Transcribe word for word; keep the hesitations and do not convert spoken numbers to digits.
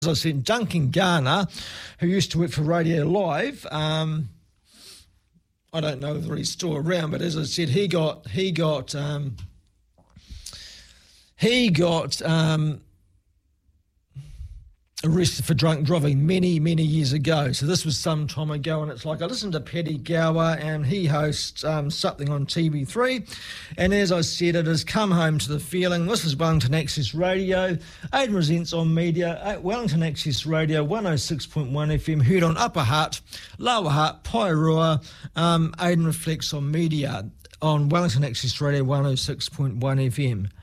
As I said, Duncan Garner, who used to work for Radio Live, um, I don't know whether he's still around, but as I said, he got he got um, he got um, arrested for drunk driving many many years ago. So this was some time ago, and it's like I listened to Paddy Gower, and he hosts um, something on T V three, and as I said, it has come home to the feeling. This is Wellington Access Radio. Aidan Resents on media. Wellington Access Radio, one oh six point one F M, heard on Upper Hutt, Lower Hutt, Pairua. Um, Aidan Reflects on media on Wellington Access Radio, one oh six point one F M.